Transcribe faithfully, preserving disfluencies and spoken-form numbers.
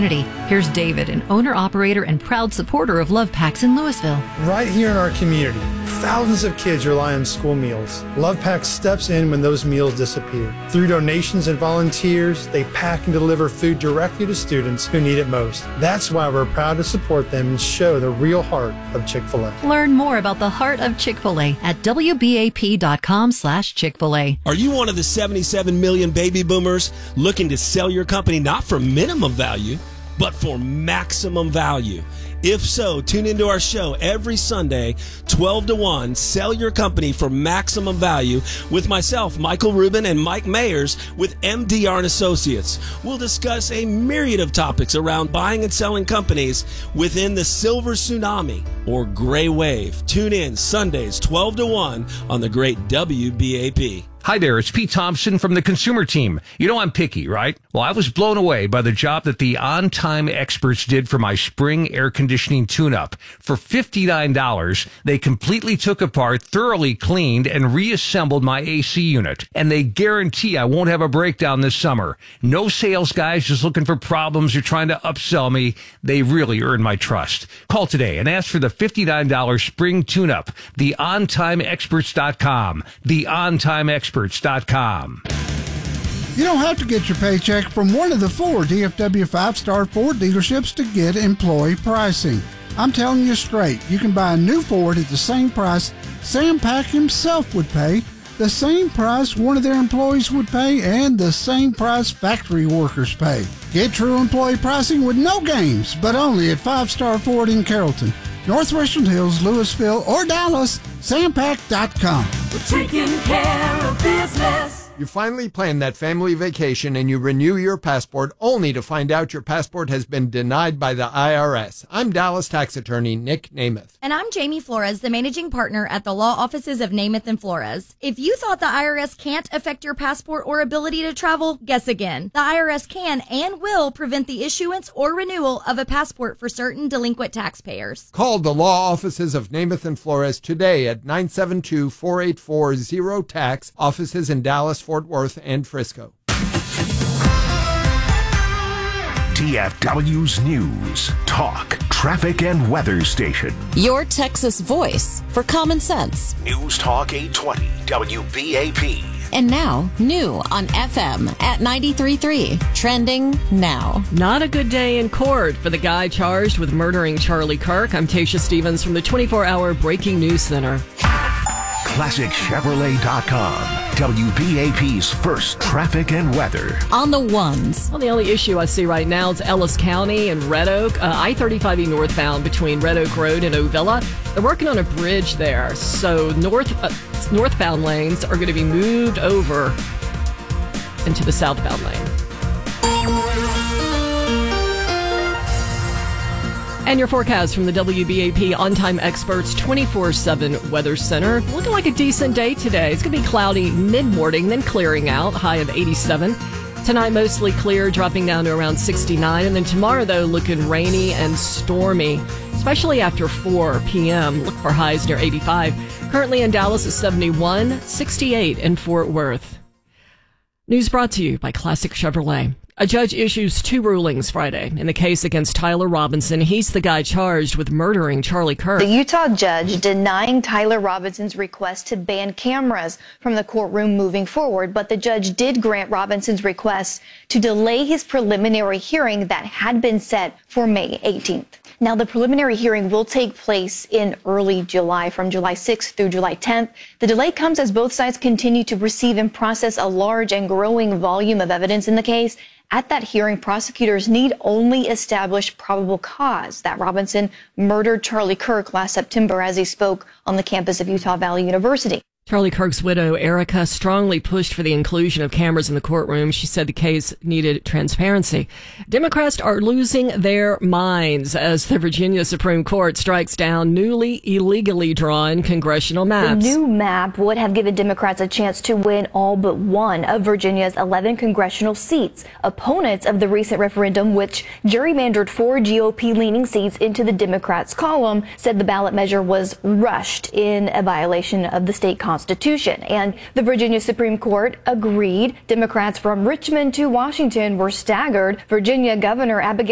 community. Here's David, an owner-operator and proud supporter of Love Packs in Louisville. Right here in our community, thousands of kids rely on school meals. Love Packs steps in when those meals disappear. Through donations and volunteers, they pack and deliver food directly to students who need it most. That's why we're proud to support them and show the real heart of Chick-fil-A. Learn more about the heart of Chick-fil-A at W B A P dot com slash Chick-fil-A. Are you one of the seventy-seven million baby boomers looking to sell your company not for minimum value, but for maximum value? If so, tune into our show every Sunday, twelve to one, Sell Your Company for Maximum Value, with myself, Michael Rubin, and Mike Mayers with M D R and Associates. We'll discuss a myriad of topics around buying and selling companies within the silver tsunami or gray wave. Tune in Sundays, twelve to one on the great W B A P. Hi there, it's Pete Thompson from the Consumer Team. You know I'm picky, right? Well, I was blown away by the job that the On-Time experts did for my spring air conditioning tune-up. For fifty-nine dollars, they completely took apart, thoroughly cleaned, and reassembled my A C unit. And they guarantee I won't have a breakdown this summer. No sales guys just looking for problems or trying to upsell me. They really earn my trust. Call today and ask for the fifty-nine dollars spring tune-up. the on time experts dot com. the on time experts dot com. You don't have to get your paycheck from one of the four D F W five-star Ford dealerships to get employee pricing. I'm telling you straight, you can buy a new Ford at the same price Sam Pack himself would pay, the same price one of their employees would pay, and the same price factory workers pay. Get true employee pricing with no games, but only at five-star Ford in Carrollton, North Richland Hills, Louisville, or Dallas. sam pack dot com. We're taking care of business. You finally plan that family vacation and you renew your passport only to find out your passport has been denied by the I R S. I'm Dallas tax attorney Nick Namath. And I'm Jamie Flores, the managing partner at the law offices of Namath and Flores. If you thought the I R S can't affect your passport or ability to travel, guess again. The I R S can and will prevent the issuance or renewal of a passport for certain delinquent taxpayers. Call the law offices of Namath and Flores today at nine seven two, four eight four, zero tax, offices in Dallas, Fort Worth, and Frisco. T F W's News, Talk, Traffic, and Weather Station. Your Texas voice for common sense. News Talk eight twenty W B A P. And now, new on F M at ninety-three point three. Trending now. Not a good day in court for the guy charged with murdering Charlie Kirk. I'm Tasha Stevens from the twenty-four hour Breaking News Center. Classic Chevrolet dot com. W B A P's first traffic and weather. On the ones. Well, the only issue I see right now is Ellis County and Red Oak. Uh, I thirty-five E northbound between Red Oak Road and Ovilla. They're working on a bridge there. So north uh, northbound lanes are going to be moved over into the southbound lane. And your forecast from the W B A P On-Time Experts twenty-four seven Weather Center. Looking like a decent day today. It's going to be cloudy mid-morning, then clearing out, high of eighty-seven. Tonight, mostly clear, dropping down to around sixty-nine. And then tomorrow, though, looking rainy and stormy, especially after four p.m. Look for highs near eighty-five. Currently in Dallas at seventy-one, sixty-eight in Fort Worth. News brought to you by Classic Chevrolet. A judge issues two rulings Friday in the case against Tyler Robinson. He's the guy charged with murdering Charlie Kirk. The Utah judge denying Tyler Robinson's request to ban cameras from the courtroom moving forward, but the judge did grant Robinson's request to delay his preliminary hearing that had been set for May eighteenth. Now, the preliminary hearing will take place in early July, from July sixth through July tenth. The delay comes as both sides continue to receive and process a large and growing volume of evidence in the case. At that hearing, prosecutors need only establish probable cause that Robinson murdered Charlie Kirk last September as he spoke on the campus of Utah Valley University. Charlie Kirk's widow, Erica, strongly pushed for the inclusion of cameras in the courtroom. She said the case needed transparency. Democrats are losing their minds as the Virginia Supreme Court strikes down newly illegally drawn congressional maps. The new map would have given Democrats a chance to win all but one of Virginia's eleven congressional seats. Opponents of the recent referendum, which gerrymandered four G O P-leaning seats into the Democrats' column, said the ballot measure was rushed in a violation of the state constitution. Constitution. And the Virginia Supreme Court agreed. Democrats from Richmond to Washington were staggered. Virginia Governor Abigail